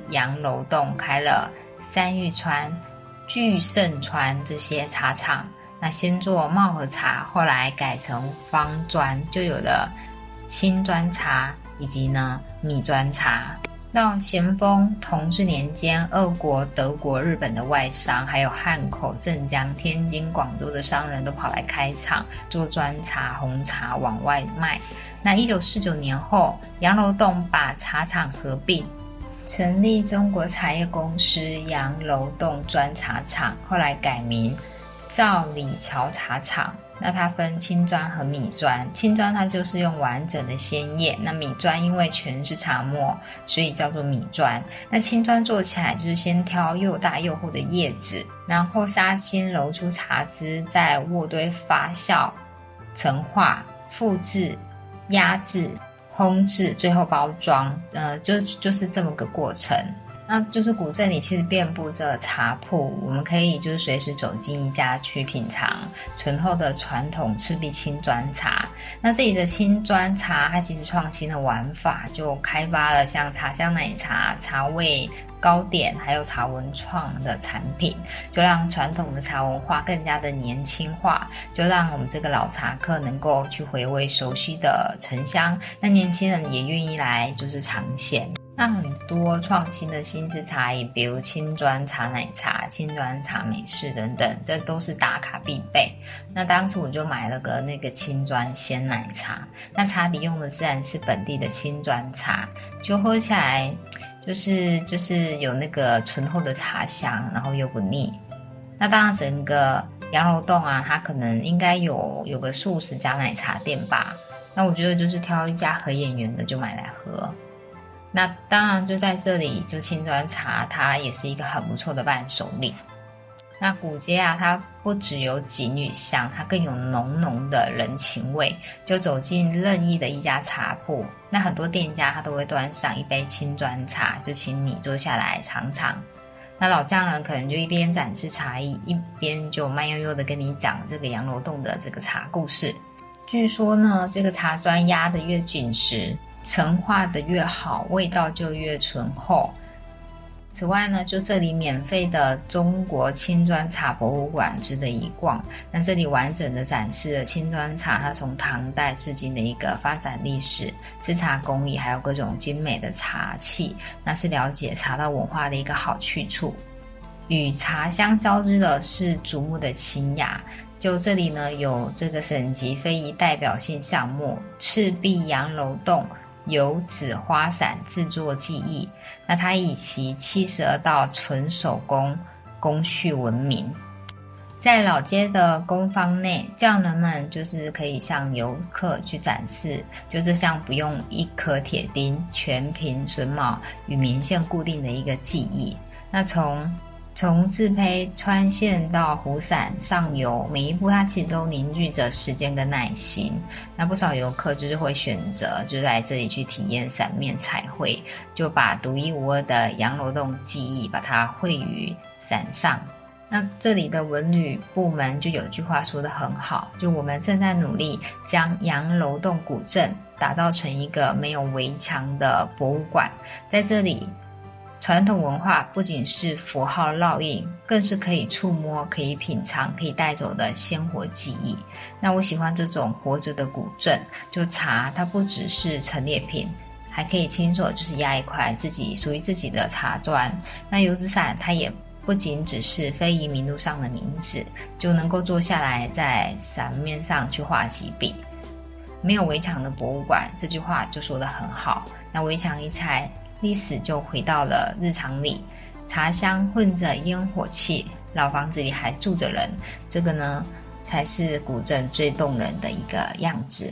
洋楼洞开了三玉川、聚盛川这些茶厂。那先做茂和茶，后来改成方砖，就有了青砖茶以及呢米砖茶。到咸丰同治年间，俄国、德国、日本的外商，还有汉口、镇江、天津、广州的商人都跑来开厂做砖茶、红茶往外卖。那1949年后，洋楼洞把茶厂合并，成立中国茶叶公司洋楼洞砖茶厂，后来改名兆李桥茶厂。那它分青砖和米砖，青砖它就是用完整的鲜叶，那米砖因为全是茶末，所以叫做米砖。那青砖做起来就是先挑又大又厚的叶子，然后杀青揉出茶汁，再渥堆发酵、陈化、复制、压制、烘制，最后包装，就是这么个过程。那就是古镇里其实遍布着茶铺，我们可以就是随时走进一家去品尝醇厚的传统赤壁青砖茶。那这里的青砖茶它其实创新的玩法，就开发了像茶香奶茶、茶味糕点还有茶文创的产品，就让传统的茶文化更加的年轻化，就让我们这个老茶客能够去回味熟悉的沉香，那年轻人也愿意来就是尝鲜。那很多创新的新式茶饮，比如青砖茶奶茶、青砖茶美式等等，这都是打卡必备。那当时我就买了个那个青砖鲜奶茶，那茶底用的自然是本地的青砖茶，就喝起来就是有那个醇厚的茶香，然后又不腻。那当然整个洋楼洞啊，它可能应该有个数十家奶茶店吧，那我觉得就是挑一家合眼缘的就买来喝。那当然就在这里，就青砖茶它也是一个很不错的伴手礼。那古街啊，它不只有景与香，它更有浓浓的人情味。就走进任意的一家茶铺，那很多店家他都会端上一杯青砖茶，就请你坐下来尝尝。那老匠人可能就一边展示茶艺，一边就慢悠悠的跟你讲这个洋楼洞的这个茶故事。据说呢，这个茶砖压得越紧实，陈化的越好，味道就越醇厚。此外呢，就这里免费的中国青砖茶博物馆值得一逛。那这里完整的展示了青砖茶它从唐代至今的一个发展历史、制茶工艺，还有各种精美的茶器，那是了解茶道文化的一个好去处。与茶香交织的是竹木的清雅。就这里呢，有这个省级非遗代表性项目赤壁洋楼洞油纸花伞制作技艺，那它以其72道纯手工工序闻名。在老街的工坊内，匠人们就是可以向游客去展示，就这项不用一颗铁钉、全凭榫卯与棉线固定的一个技艺。那从制胚、穿线到糊伞、上油，每一步它其实都凝聚着时间跟耐心。那不少游客就是会选择就在这里去体验伞面彩绘，就把独一无二的洋楼洞技艺把它绘于伞上。那这里的文旅部门就有句话说得很好，就我们正在努力将洋楼洞古镇打造成一个没有围墙的博物馆。在这里，传统文化不仅是符号烙印，更是可以触摸、可以品尝、可以带走的鲜活记忆。那我喜欢这种活着的古镇，就茶它不只是陈列品，还可以亲手就是压一块属于自己的茶砖。那油纸伞它也不仅只是非遗名录上的名字，就能够坐下来在伞面上去画几笔。没有围墙的博物馆，这句话就说得很好。那围墙一拆，历史就回到了日常里，茶香混着烟火气，老房子里还住着人，这个呢才是古镇最动人的一个样子。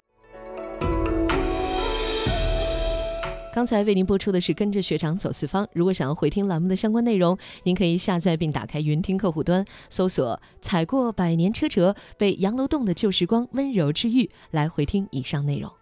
刚才为您播出的是跟着学长走四方。如果想要回听栏目的相关内容，您可以下载并打开云听客户端，搜索踩过百年车辙，被洋楼洞的旧时光温柔治愈，来回听以上内容。